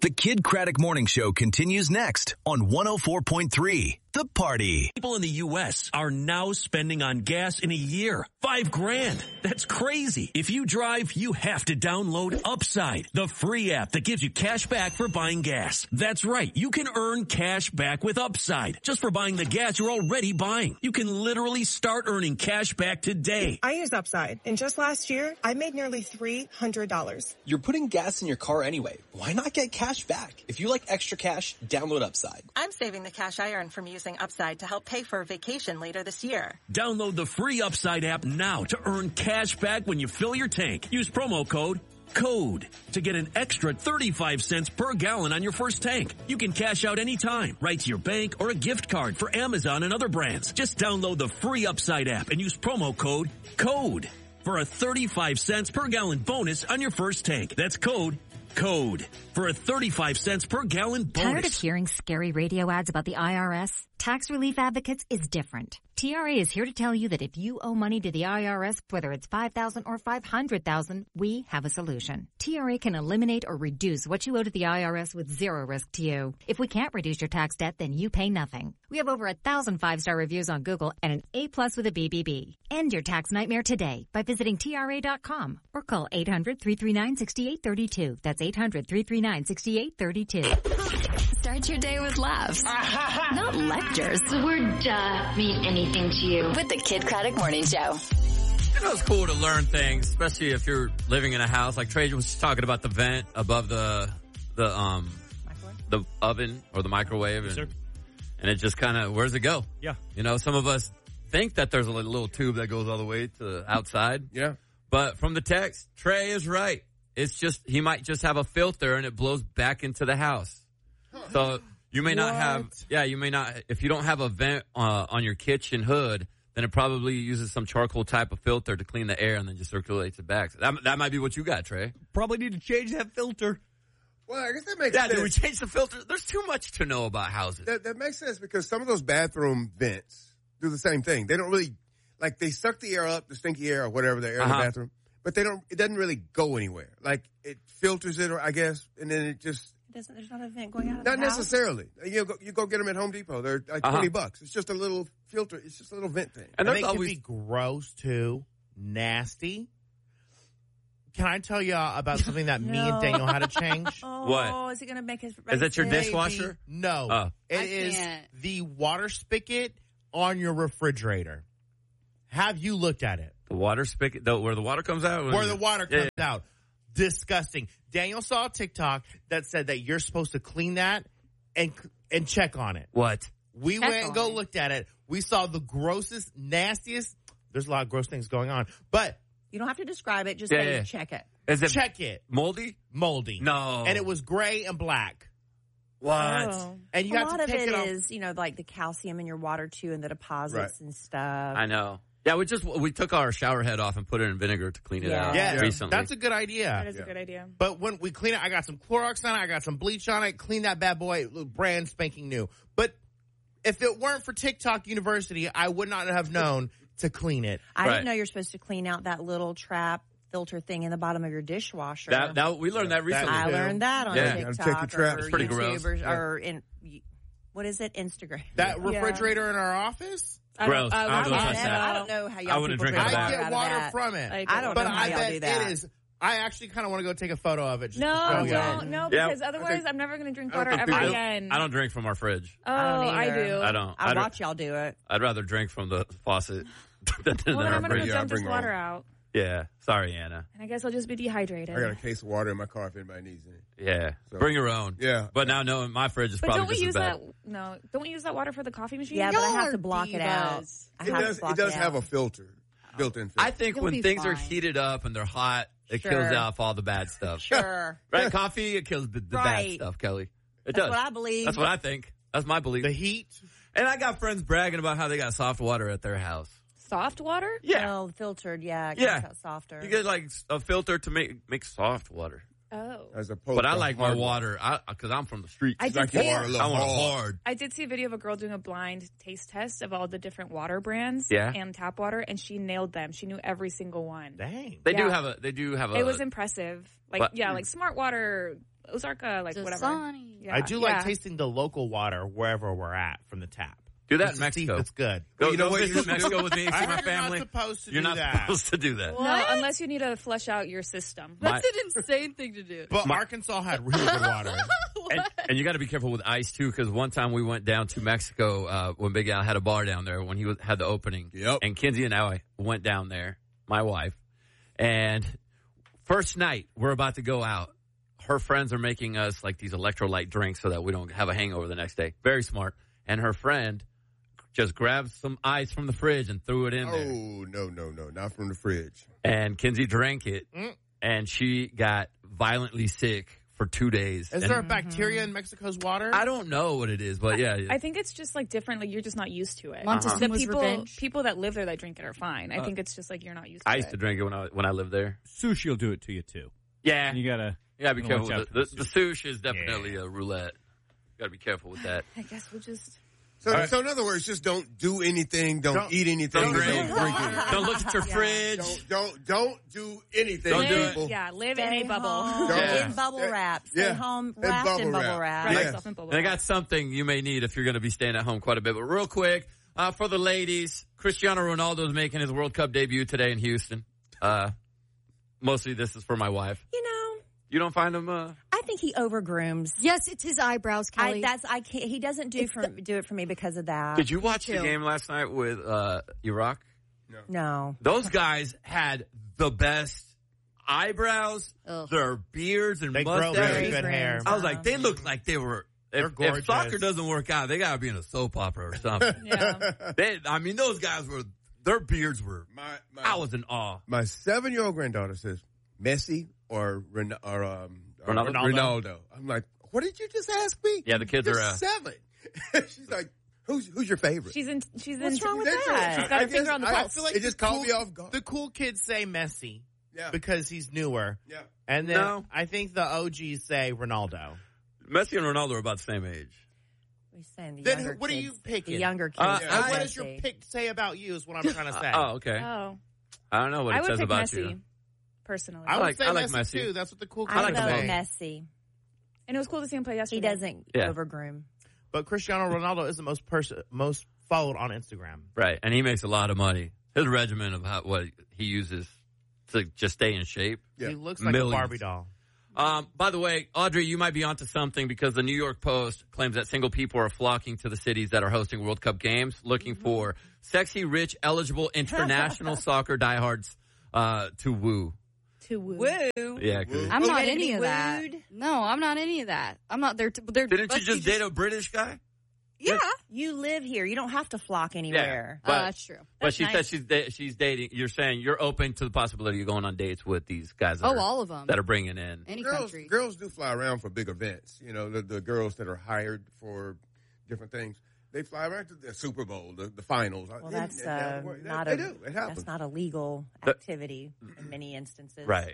The Kid Craddock Morning Show continues next on 104.3 The Party. People in the U.S. are now spending on gas in a year $5,000. That's crazy. If you drive, you have to download Upside, the free app that gives you cash back for buying gas. That's right. You can earn cash back with Upside just for buying the gas you're already buying. You can literally start earning cash back today. I use Upside, and just last year, I made nearly $300. You're putting gas in your car anyway. Why not get cash back? If you like extra cash, download Upside. I'm saving the cash I earn from using Upside to help pay for a vacation later this year. Download the free Upside app now to earn cash back when you fill your tank. Use promo code CODE to get an extra 35 cents per gallon on your first tank. You can cash out anytime, right to your bank or a gift card for Amazon and other brands. Just download the free Upside app and use promo code CODE for a 35 cents per gallon bonus on your first tank. That's code for a 35 cents per gallon bonus. Tired of hearing scary radio ads about the IRS? Tax Relief Advocates is different. TRA is here to tell you that if you owe money to the IRS, whether it's $5,000 or $500,000, we have a solution. TRA can eliminate or reduce what you owe to the IRS with zero risk to you. If we can't reduce your tax debt, then you pay nothing. We have over 1,000 5-star reviews on Google and an A+ with a BBB. End your tax nightmare today by visiting TRA.com or call 800-339-6832. That's 800-339-6832. Start your day with laughs, not lectures. The word duh mean anything to you. With the Kid Craddock Morning Show. You know, it's cool to learn things, especially if you're living in a house. Like Trey was talking about the vent above the oven or the microwave. And, and it just kind of, where's it go? Yeah. You know, some of us think that there's a little tube that goes all the way to outside. Yeah. But from the text, Trey is right. It's just, he might just have a filter and it blows back into the house. So you may not have, you may not, if you don't have a vent on your kitchen hood, then it probably uses some charcoal type of filter to clean the air and then just circulates it back. So that might be what you got, Trey. Probably need to change that filter. Well, I guess that makes sense. Yeah, do we change the filter? There's too much to know about houses. That makes sense because some of those bathroom vents do the same thing. They don't really, like they suck the air up, the stinky air or whatever, the air in the bathroom, but it doesn't really go anywhere. Like it filters it, I guess, and then it just. There's not a vent going out of Not the house? necessarily. You go get them at Home Depot. They're like $20. It's just a little filter. It's just a little vent thing. And they can be gross too, nasty. Can I tell you about something that me and Daniel had to change? What? Is it going to make his... Is that your dishwasher? No. It is the water spigot on your refrigerator. Have you looked at it? The water spigot? Where the water comes out? Where the water comes out. Disgusting. Daniel saw a TikTok that said that you're supposed to clean that and check on it. What? We went and looked at it. We saw the grossest, nastiest. There's a lot of gross things going on, but you don't have to describe it. Just say check it. Is it check it? Moldy? Moldy. No. And it was gray and black. What? Oh. And you a have lot to of take it off. is, like the calcium in your water too, and the deposits and stuff. I know. Yeah, we took our shower head off and put it in vinegar to clean it out recently. That's a good idea. That is a good idea. But when we clean it, I got some Clorox on it, I got some bleach on it, clean that bad boy, brand spanking new. But if it weren't for TikTok University, I would not have known to clean it. I didn't know you're supposed to clean out that little trap filter thing in the bottom of your dishwasher. We learned that recently. I learned that on TikTok check your traps. or Pretty YouTube gross. or in, what is it, Instagram. That refrigerator in our office? Gross. I don't know how y'all wouldn't people drink drink out I of that. get water from it. I don't know how y'all do that. It is. I actually kind of want to go take a photo of it. Just to show No, you. don't. Because otherwise I'm never going to drink water ever again. I don't drink from our fridge. Oh, I do. I don't. I watch y'all do it. I'd rather drink from the faucet than Well, then our I'm going fridge. to dump this water out. Yeah. Sorry, Anna. And I guess I'll just be dehydrated. I got a case of water in my car if anybody needs it. Yeah. So, bring your own. Yeah. But now knowing my fridge is But probably don't we just use as bad. that? No, don't we use that water for the coffee machine? Yeah, but I have to block it out. It does have a filter, built-in filter. I think when things are heated up and they're hot, it kills off all the bad stuff. Sure. Right? Coffee, it kills the bad stuff, Kelly. It does. That's what I believe. That's what I think. That's my belief. The heat. And I got friends bragging about how they got soft water at their house. Soft water? Yeah. Well, filtered, it comes out softer. You get like a filter to make soft water. Oh. As opposed But I to like my hard water because I'm from the streets. I did like your water a little I want it hard. hard. I did see a video of a girl doing a blind taste test of all the different water brands and tap water, and she nailed them. She knew every single one. Dang. They do have a. It was impressive. Like, like Smart Water Ozarka, like whatever. Dasani. Yeah. I do like tasting the local water wherever we're at from the tap. Do that in Mexico. It's good. Go, you know what? Visit Mexico with me, see my family. You're not supposed to You're do not that. supposed to do that. No, unless you need to flush out your system. That's an insane thing to do. But Arkansas had really good water. And you got to be careful with ice, too, because one time we went down to Mexico when Big Al had a bar down there when he had the opening. Yep. And Kinsey and I went down there, my wife. And first night, we're about to go out. Her friends are making us like these electrolyte drinks so that we don't have a hangover the next day. Very smart. And her friend just grabbed some ice from the fridge and threw it in there. Oh, no, not from the fridge. And Kinsey drank it, and she got violently sick for 2 days. Is there a bacteria in Mexico's water? I don't know what it is, but yeah. I think it's just like different. Like you're just not used to it. The people that live there that drink it are fine. I think it's just like you're not used to it. I used to drink it when I lived there. Sushi will do it to you too. Yeah. You gotta be careful with it. The sushi is definitely a roulette. You gotta be careful with that. I guess we'll just... So in other words, just don't do anything. Don't eat anything. Don't drink it. Don't look at your fridge. Don't do anything. Don't do people. Yeah, live in a bubble. In bubble wrap. Stay home wrapped in bubble wrap. And I got something you may need if you're going to be staying at home quite a bit. But real quick, for the ladies, Cristiano Ronaldo is making his World Cup debut today in Houston. Mostly this is for my wife. You don't find him? I think he overgrooms. Yes, it's his eyebrows, Kelly. He doesn't do it for me because of that. Did you watch the game last night with Iraq? No. Those guys had the best eyebrows, their beards and mustaches. Grow really good hair. I was like, they look like they were. If soccer doesn't work out, they got to be in a soap opera or something. Those guys were. Their beards were. I was in awe. My 7-year-old granddaughter says Messi or Ronaldo. I'm like, what did you just ask me? Yeah, the kids You're are 7. She's like, who's your favorite? What's wrong with that? She's got her finger on the pulse. I feel like it just caught me off guard. The cool kids say Messi because he's newer. Yeah. And then I think the OGs say Ronaldo. Messi and Ronaldo are about the same age. We're saying the Then younger what kids, are you picking? The younger kids. What does your pick say about you is what I'm trying to say. Oh, okay. Oh. I don't know what it says about Messi, you. Personally. I like Messi too. That's what the cool kids I say. vote Messi. And it was cool to see him play yesterday. He doesn't overgroom. But Cristiano Ronaldo is the most followed on Instagram. Right, and he makes a lot of money. His regimen of what he uses to just stay in shape. Yeah. He looks like a Barbie doll. By the way, Audrey, you might be onto something because the New York Post claims that single people are flocking to the cities that are hosting World Cup games looking for sexy, rich, eligible international soccer diehards to woo. To woo. Yeah, I'm not any of that. No, I'm not any of that. I'm not there. Didn't you just date a British guy? Yeah. You live here. You don't have to flock anywhere. Yeah, that's true. But she said she's dating. You're saying you're open to the possibility of going on dates with these guys. All of them. That are bringing in. Any country. Girls do fly around for big events. You know, the girls that are hired for different things. They fly around to the Super Bowl, the finals. Well, that's not a legal activity in many instances. Right.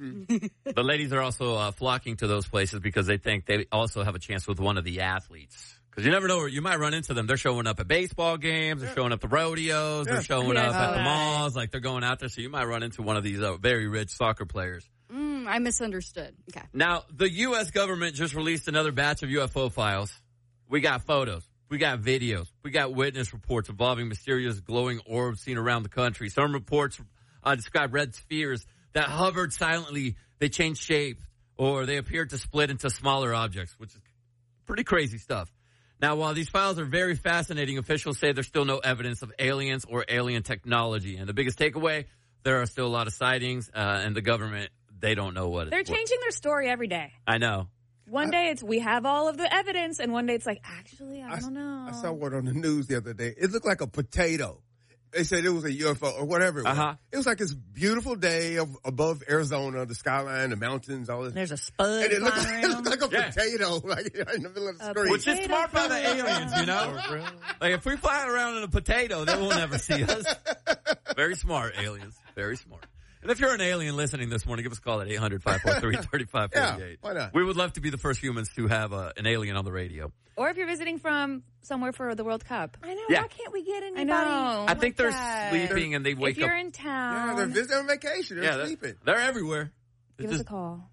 The ladies are also flocking to those places because they think they also have a chance with one of the athletes. Because you never know, you might run into them. They're showing up at baseball games. They're showing up at rodeos. They're showing up at the malls. Like, they're going out there. So you might run into one of these very rich soccer players. I misunderstood. Okay. Now, the U.S. government just released another batch of UFO files. We got photos. We got videos. We got witness reports involving mysterious glowing orbs seen around the country. Some reports describe red spheres that hovered silently. They changed shape, or they appeared to split into smaller objects, which is pretty crazy stuff. Now, while these files are very fascinating, officials say there's still no evidence of aliens or alien technology. And the biggest takeaway, there are still a lot of sightings, and the government, they don't know what. They're changing their story every day. I know. One day it's we have all of the evidence, and one day it's like, actually, I don't know. I saw one on the news the other day. It looked like a potato. They said it was a UFO or whatever it was. It was like this beautiful day above Arizona, the skyline, the mountains, all this. There's a spud. And it looked like a potato, like in the middle of the street. Which is smart by the aliens, you know? Like, if we fly around in a potato, they won't ever see us. Very smart, aliens. Very smart. And if you're an alien listening this morning, give us a call at 800-543-3548. Yeah, why not? We would love to be the first humans to have an alien on the radio. Or if you're visiting from somewhere for the World Cup. I know. Yeah. Why can't we get anybody? I know. I think they're sleeping and they wake up. If you're in town. Yeah, they're visiting on vacation. They're sleeping. They're everywhere. Give us a call.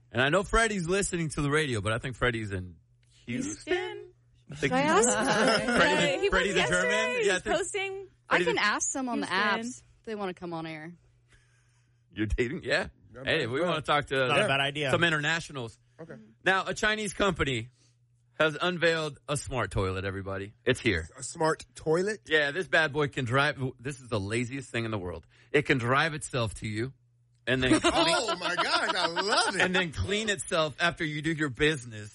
And I know Freddie's listening to the radio, but I think Freddie's in Houston. Should I ask? Freddie the German? Yeah, he's posting. I can ask them on the apps if they want to come on air. You're dating? Yeah. Hey, we want to talk to not a bad idea. Some internationals. Okay. Now, a Chinese company has unveiled a smart toilet, everybody. It's here. A smart toilet? Yeah, this bad boy can drive. This is the laziest thing in the world. It can drive itself to you. And then oh, my gosh, I love it. And then clean itself after you do your business.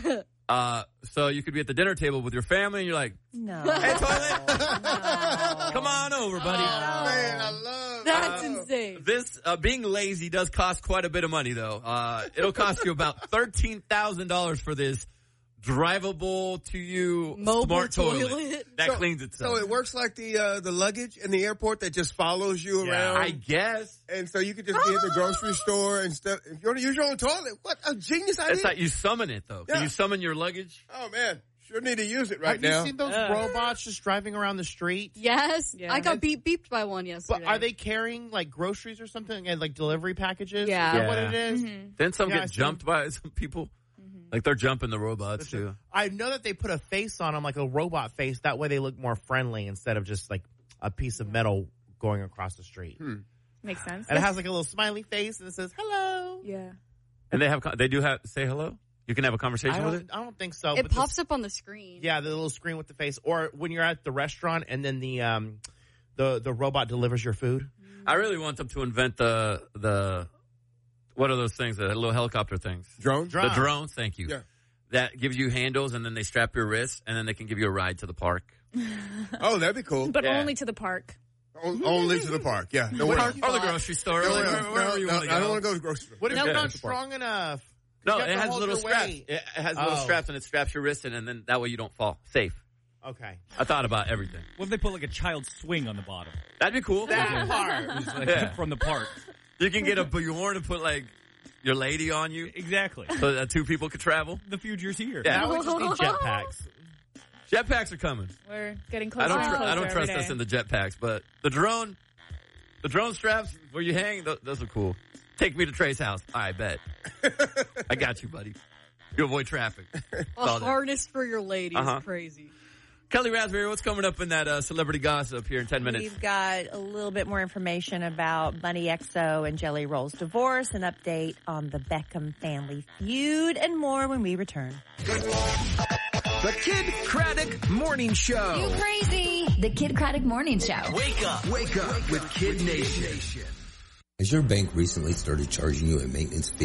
So you could be at the dinner table with your family and you're like, no. Hey, toilet. No. Come on over, buddy. Oh, man, I love That's insane. This, being lazy does cost quite a bit of money, though. It'll cost you about $13,000 for this drivable to you mobile smart toilet that cleans itself. So it works like the luggage in the airport that just follows you around. I guess. And so you could just be at the grocery store and stuff. If you want to use your own toilet, what a genius idea! It's like you summon it though. Can you summon your luggage? Oh man, sure need to use it right now. now. Have you seen those robots just driving around the street? Yes, I got beeped by one yesterday. But are they carrying like groceries or something and like delivery packages? Yeah. Is that what it is? Mm-hmm. Then some get jumped by some people. Like they're jumping the robots too. I know that they put a face on them, like a robot face. That way they look more friendly instead of just like a piece of metal going across the street. Makes sense. And it has like a little smiley face and it says hello. Yeah. And they do say hello. You can have a conversation with it. I don't think so. It pops up on the screen. Yeah, the little screen with the face. Or when you're at the restaurant and then the robot delivers your food. I really want them to invent the what are those things? The little helicopter things. Drones? The drones, thank you. Yeah. That gives you handles and then they strap your wrists and then they can give you a ride to the park. Oh, that'd be cool. But only to the park. Only to the park, yeah. No or the grocery store. Wherever you want to go. I don't want to go to the grocery store. What if you're not strong enough? No, it has little straps. It has little straps and it straps your wrist in and then that way you don't fall. Safe. Okay. I thought about everything. What if they put like a child swing on the bottom? That'd be cool. That part. Just like from the park. You can get a Bjorn and put like your lady on you. Exactly. So that two people could travel. The future's here. Yeah. Now we just need jetpacks. Jetpacks are coming. We're getting closer. I don't trust us in the jetpacks, but the drone straps where you hang, those are cool. Take me to Trey's house. I bet. I got you, buddy. You avoid traffic. A harness for your lady is crazy. Kelly Raspberry, what's coming up in that celebrity gossip here in 10 minutes? We've got a little bit more information about Bunny XO and Jelly Roll's divorce, an update on the Beckham family feud, and more when we return. The Kid Craddock Morning Show. You crazy. The Kid Craddock Morning Show. Wake up with Kid Nation. Has your bank recently started charging you a maintenance fee?